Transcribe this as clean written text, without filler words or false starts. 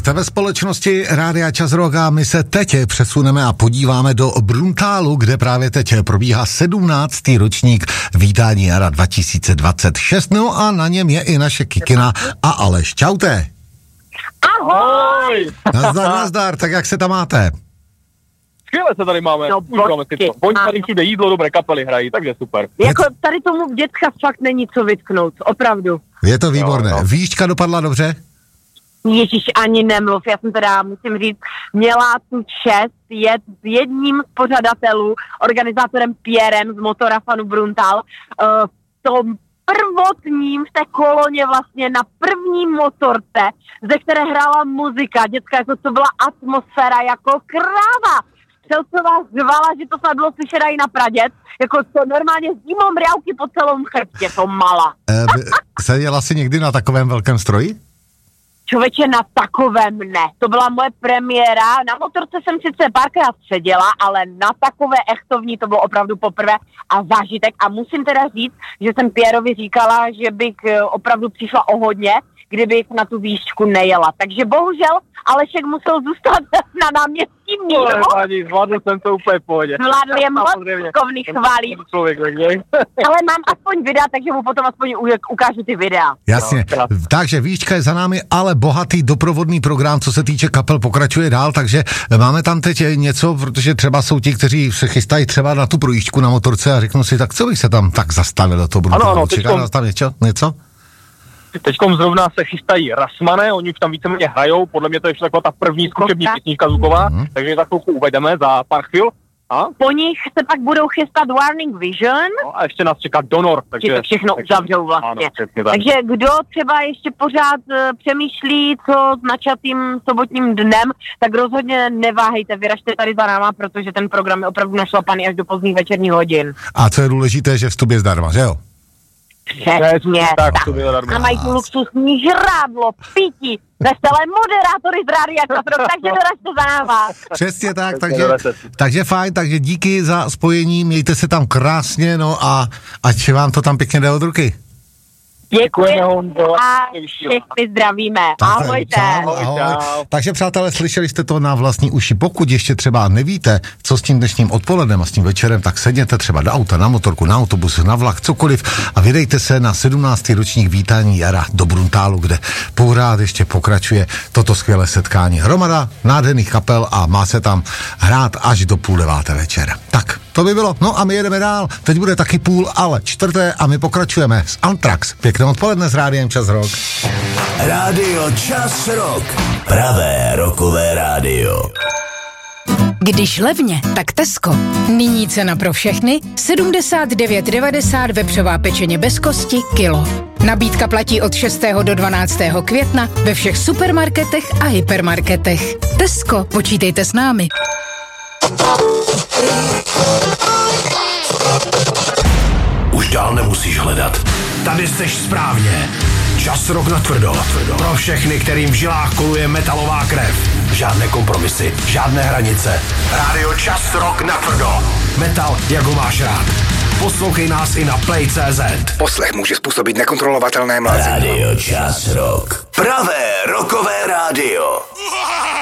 Jste ve společnosti Rádia Čas Rock a my se teď přesuneme a podíváme do Bruntálu, kde právě teď probíhá 17. ročník vítání jara 2026. No a na něm je i naše Kikina a Aleš. Čaute. Ahoj! Nazdar, tak jak se tam máte? Skvěle se tady máme. No, Oni tady všude jídlo, dobré kapely hrají, takže super. Jako tady tomu děcka fakt není co vytknout, opravdu. Je to výborné. Jo. Výška dopadla dobře? Ježíš, ani nemluv, já jsem teda, musím říct, měla tu čest jet s jedním z pořadatelů, organizátorem Pierrem z Motorafanu Bruntal, v tom prvotním v té koloně vlastně na první motorce, ze které hrála muzika, děcka, jako to byla atmosféra jako kráva. Přelcová řvala, že to snad bylo slyšet i na Praděc, jako to normálně zimou mrjavky po celém chrbtě, to mala. Seděla jsi někdy na takovém velkém stroji? Člověče, na takovém ne. To byla moje premiéra. Na motorce jsem sice párkrát seděla, ale na takové echtovní to bylo opravdu poprvé a zážitek. A musím teda říct, že jsem Pierovi říkala, že bych opravdu přišla o hodně, kdybych na tu výšku nejela. Takže bohužel Alešek musel zůstat na náměstí míru. Zvládl jsem to úplně v pohodě. Zvládl je moc kovný chválí. Ale mám aspoň videa, takže mu potom aspoň ukážu ty videa. Jasně, takže výška je za námi, ale bohatý doprovodný program, co se týče kapel, pokračuje dál, takže máme tam teď něco, protože třeba jsou ti, kteří se chystají třeba na tu projížďku na motorce a řeknou si, tak co bych se tam tak zastavil do toho Bruntálu. Ano, čeká nás tam něco? Teďkom zrovna se chystají Rasmané, oni už tam víceméně hrajou, podle mě to je taková ta první zkušební písnička zvuková, takže za chvilku uvedeme za pár chvil. A? Po nich se pak budou chystat Warning Vision. No a ještě nás čeká Donor. Takže to všechno uzavřou vlastně. Ano, takže kdo třeba ještě pořád přemýšlí, co s načatým sobotním dnem, tak rozhodně neváhejte, vyražte tady za náma, protože ten program je opravdu našlapaný až do pozdních večerních hodin. A co je důležité, že vstup je zdarma, že jo? Přesně tak. A mají tu luxusní žrádlo, pití, veselé moderátory z Rádia Čas Rock, takže doražte za náma. Přesně tak, takže fajn, takže díky za spojení, mějte se tam krásně, no a ať vám to tam pěkně jde od ruky. Děkuji a všechny zdravíme. Ahojte. Ahoj. Takže přátelé, slyšeli jste to na vlastní uši. Pokud ještě třeba nevíte, co s tím dnešním odpolednem a s tím večerem, tak sedněte třeba do auta, na motorku, na autobus, na vlak, cokoliv a vydejte se na 17. ročník vítání jara do Bruntálu, kde pořád ještě pokračuje toto skvělé setkání. Hromada nádherných kapel a má se tam hrát až do 8:30 večer. Tak, to by bylo. No a my jedeme dál. Teď bude taky 3:30, ale 4. a my pokračujeme s Anthrax. Pěkné odpoledne s Rádiem Čas Rock. Rádio Čas Rock. Pravé rockové rádio. Když levně, tak Tesco. Nyní cena pro všechny 79,90 vepřová pečeně bez kosti kilo. Nabídka platí od 6. do 12. května ve všech supermarketech a hypermarketech. Tesco, počítejte s námi. Už dál nemusíš hledat. Tady seš správně. Čas Rock natvrdo. Pro všechny, kterým v žilách koluje metalová krev. Žádné kompromisy, žádné hranice. Rádio Čas Rock natvrdo. Metal, jak ho máš rád. Poslouchej nás i na Play.cz. Poslech může způsobit nekontrolovatelné mlazení. Rádio Čas Rock. Pravé rockové rádio.